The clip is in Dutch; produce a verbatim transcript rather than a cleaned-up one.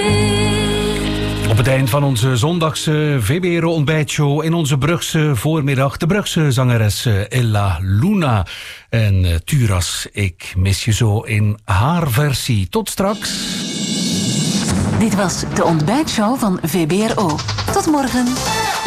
Op het eind van onze zondagse V B R O ontbijtshow in onze Brugse voormiddag de Brugse zangeres Ella Luna. En uh, Thuras, ik mis je zo in haar versie. Tot straks. Dit was de ontbijtshow van V B R O. Tot morgen.